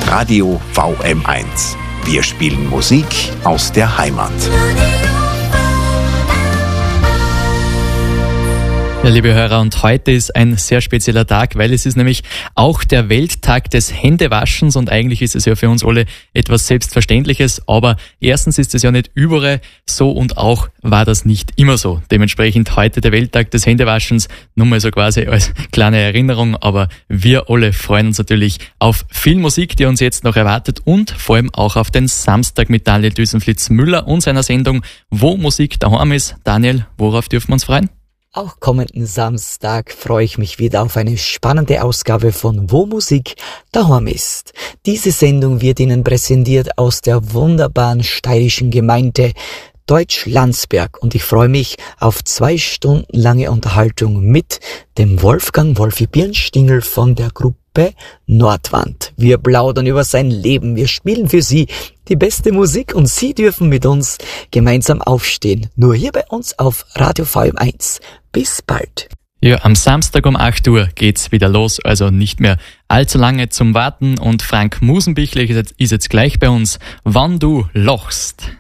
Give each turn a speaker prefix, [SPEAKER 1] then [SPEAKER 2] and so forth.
[SPEAKER 1] Radio VM1. Wir spielen Musik aus der Heimat.
[SPEAKER 2] Ja, liebe Hörer, und heute ist ein sehr spezieller Tag, weil es ist nämlich auch der Welttag des Händewaschens und eigentlich ist es ja für uns alle etwas Selbstverständliches, aber erstens ist es ja nicht überall so und auch war das nicht immer so. Dementsprechend heute der Welttag des Händewaschens, nur mal so quasi als kleine Erinnerung, aber wir alle freuen uns natürlich auf viel Musik, die uns jetzt noch erwartet und vor allem auch auf den Samstag mit Daniel Düsenflitz-Müller und seiner Sendung Wo Musik daheim ist. Daniel, worauf dürfen wir uns freuen?
[SPEAKER 3] Auch kommenden Samstag freue ich mich wieder auf eine spannende Ausgabe von Wo Musik daheim ist. Diese Sendung wird Ihnen präsentiert aus der wunderbaren steirischen Gemeinde Deutsch-Landsberg und ich freue mich auf 2 Stunden lange Unterhaltung mit dem Wolfgang Wolfi Birnstingel von der Gruppe Nordwand. Wir plaudern über sein Leben, wir spielen für Sie die beste Musik und Sie dürfen mit uns gemeinsam aufstehen. Nur hier bei uns auf Radio VM1. Bis bald.
[SPEAKER 2] Ja, am Samstag um 8 Uhr geht's wieder los, also nicht mehr allzu lange zum Warten und Frank Musenbichler ist jetzt gleich bei uns, wann du lochst.